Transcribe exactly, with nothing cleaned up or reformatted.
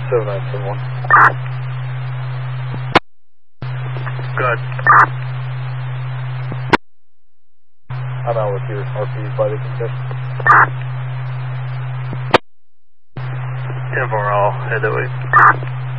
seven nine seven one. Good. I'm out with your R P by the concession. ten four all, head that way.